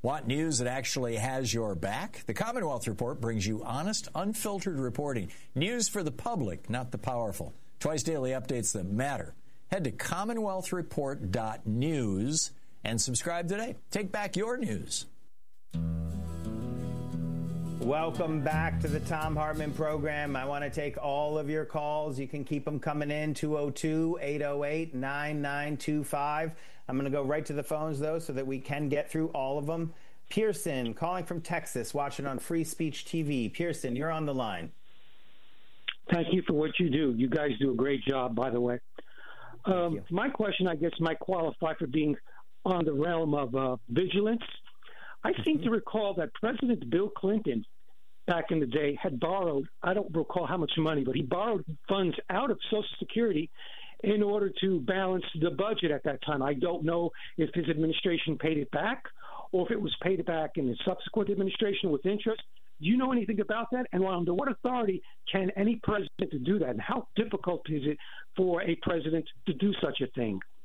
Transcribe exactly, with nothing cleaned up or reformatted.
Want news that actually has your back? The Commonwealth Report brings you honest, unfiltered reporting. News for the public, not the powerful. Twice daily updates that matter. Head to commonwealth report dot news and subscribe today. Take back your news. Welcome back to the Thom Hartmann program. I want to take all of your calls. You can keep them coming in, two oh two, eight oh eight, nine nine two five. I'm going to go right to the phones, though, so that we can get through all of them. Pearson, calling from Texas, watching on Free Speech T V. Pearson, you're on the line. Thank you for what you do. You guys do a great job, by the way. Um, my question, I guess, might qualify for being on the realm of uh, vigilance. I seem to recall that President Bill Clinton, back in the day, had borrowed, I don't recall how much money, but he borrowed funds out of Social Security in order to balance the budget at that time. I don't know if his administration paid it back or if it was paid back in the subsequent administration with interest. Do you know anything about that? And under what authority can any president do that? And how difficult is it for a president to do such a thing?